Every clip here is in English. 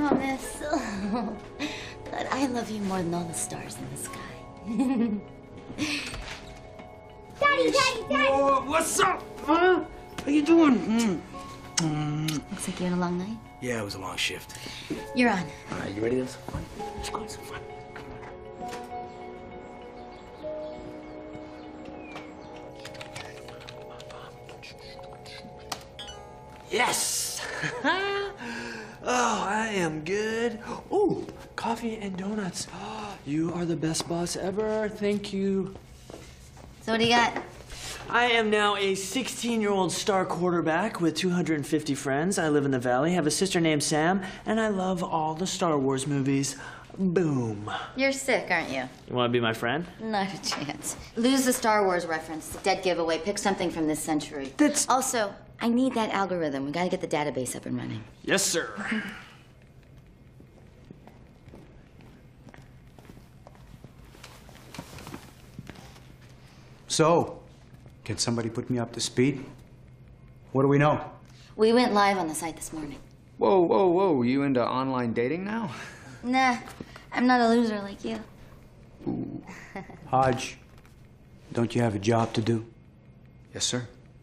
promise. But I love you more than all the stars in the sky. Daddy! Whoa, what's up? Huh? How you doing? Looks like you had a long night. Yeah, it was a long shift. You're on. All right, you ready to have some fun? Let's go have some fun. Yes! Oh, I am good. Oh, coffee and donuts. You are the best boss ever. Thank you. So what do you got? I am now a 16-year-old star quarterback with 250 friends. I live in the Valley, have a sister named Sam, and I love all the Star Wars movies. Boom. You're sick, aren't you? You want to be my friend? Not a chance. Lose the Star Wars reference. It's a dead giveaway. Pick something from this century. That's... Also, I need that algorithm. We gotta get the database up and running. Yes, sir. So, can somebody put me up to speed? What do we know? We went live on the site this morning. Whoa, whoa, whoa. You into online dating now? Nah, I'm not a loser like you. Ooh. Hodge, don't you have a job to do? Yes, sir.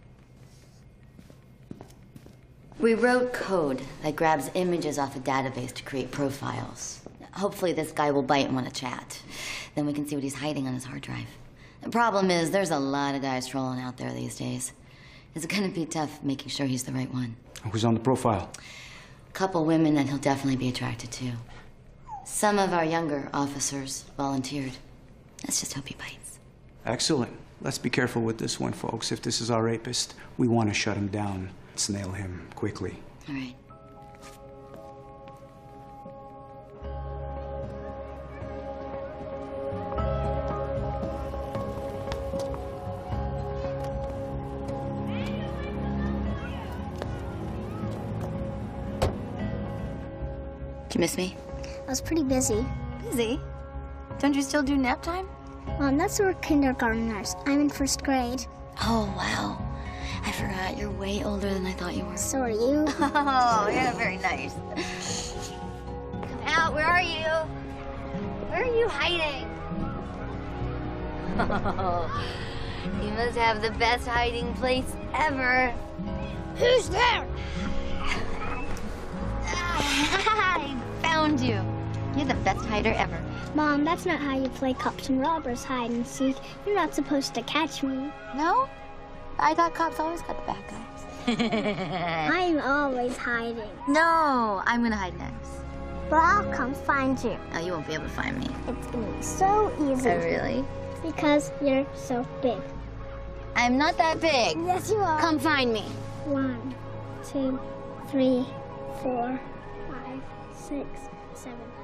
We wrote code that grabs images off a database to create profiles. Hopefully this guy will bite and want to chat. Then we can see what he's hiding on his hard drive. The problem is there's a lot of guys trolling out there these days. It's gonna be tough making sure he's the right one. Who's on the profile? A couple women that he'll definitely be attracted to. Some of our younger officers volunteered. Let's just hope he bites. Excellent. Let's be careful with this one, folks. If this is our rapist, we want to shut him down. Let's nail him quickly. All right. Did you miss me? I was pretty busy. Busy? Don't you still do nap time? Mom, that's for kindergartners. I'm in first grade. Oh, wow. I forgot. You're way older than I thought you were. So are you. Oh, yeah, very nice. Come out. Where are you? Where are you hiding? Oh, you must have the best hiding place ever. Who's there? I found you. You're the best hider ever. Mom, that's not how you play cops and robbers hide and seek. You're not supposed to catch me. No? I thought cops always got the bad guys. I'm always hiding. No, I'm gonna hide next. But I'll come find you. Oh, you won't be able to find me. It's gonna be so easy. Oh, really? Because you're so big. I'm not that big. Yes, you are. Come find me. 1, 2, 3, 4, 5, 6, 7.